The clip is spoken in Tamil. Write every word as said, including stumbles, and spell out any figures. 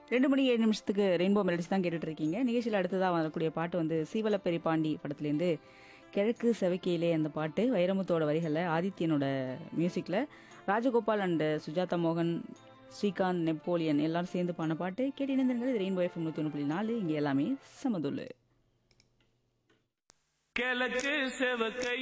ரெண்டு மணி ஏழு நிமிஷத்துக்கு ரெயின்போ மெலடிஸ் தான் கேட்டுட்டு இருக்கீங்க. நிகழ்ச்சியில் அடுத்ததாக வரக்கூடிய பாட்டு வந்து சீவலப்பெரி பாண்டி படத்துலேருந்து கிழக்கு செவக்கையிலே அந்த பாட்டு வைரமுத்தோட வரிகளில் ஆதித்யனோட மியூசிக்கில் ராஜகோபால் அண்ட் சுஜாதா மோகன் ஸ்ரீகாந்த் நெப்போலியன் எல்லாரும் சேர்ந்து பாடின பாட்டு கேட்டு இணைந்திருங்கள். இது ரெயின்போ எஃப்எம் நூற்றி ஒன்று புள்ளி நாலு இங்கே எல்லாமே சமதுள்ளு. கிழக்கு செவக்கை